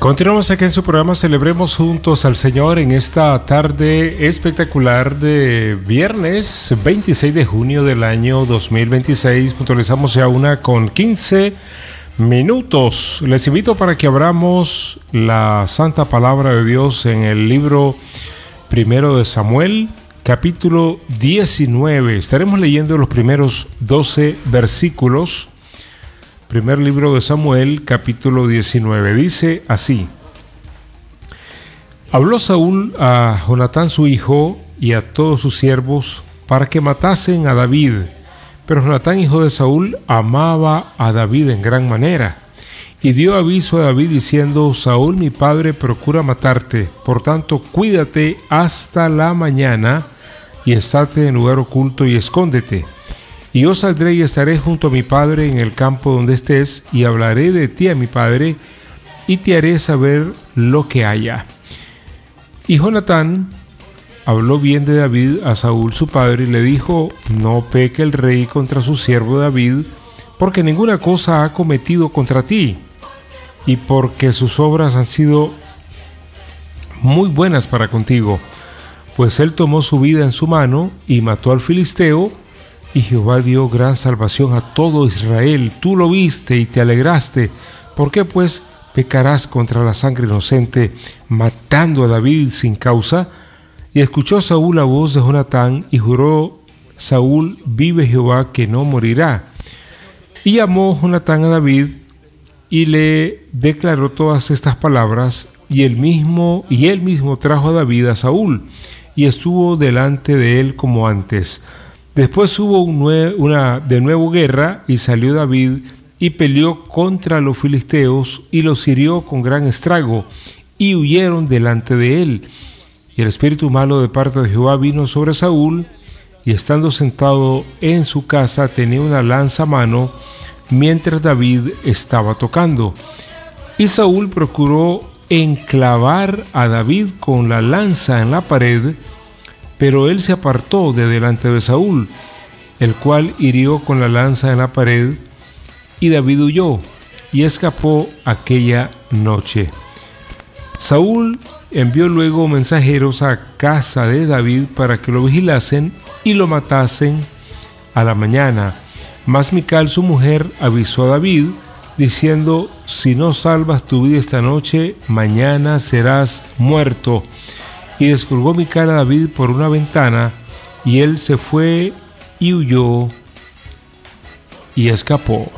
Continuamos aquí en su programa Celebremos Juntos al Señor en esta tarde espectacular de viernes 26 de junio del año 2026. Puntualizamos ya 1:15. Les invito para que abramos la Santa Palabra de Dios en el libro primero de Samuel, capítulo 19. Estaremos leyendo los primeros 12 versículos. Primer libro de Samuel, capítulo 19. Dice así: Habló Saúl a Jonatán su hijo y a todos sus siervos para que matasen a David. Pero Jonatán, hijo de Saúl, amaba a David en gran manera. Y dio aviso a David diciendo: Saúl mi padre procura matarte. Por tanto, cuídate hasta la mañana y estate en lugar oculto y escóndete. Y yo saldré y estaré junto a mi padre en el campo donde estés, y hablaré de ti a mi padre, y te haré saber lo que haya. Y Jonatán habló bien de David a Saúl su padre, y le dijo: No peque el rey contra su siervo David, porque ninguna cosa ha cometido contra ti, y porque sus obras han sido muy buenas para contigo. Pues él tomó su vida en su mano, y mató al filisteo, y Jehová dio gran salvación a todo Israel. Tú lo viste y te alegraste. ¿Por qué pues pecarás contra la sangre inocente, matando a David sin causa? Y escuchó Saúl la voz de Jonatán, y juró Saúl: vive Jehová que no morirá. Y llamó Jonatán a David, y le declaró todas estas palabras, y él mismo trajo a David a Saúl, y estuvo delante de él como antes. Después hubo de nuevo guerra, y salió David y peleó contra los filisteos y los hirió con gran estrago, y huyeron delante de él. Y el espíritu malo de parte de Jehová vino sobre Saúl, y estando sentado en su casa tenía una lanza a mano, mientras David estaba tocando. Y Saúl procuró enclavar a David con la lanza en la pared, pero él se apartó de delante de Saúl, el cual hirió con la lanza en la pared, y David huyó y escapó aquella noche. Saúl envió luego mensajeros a casa de David para que lo vigilasen y lo matasen a la mañana. Mas Mical, su mujer, avisó a David, diciendo: si no salvas tu vida esta noche, mañana serás muerto. Y descolgó Mical a David por una ventana, y él se fue y huyó y escapó.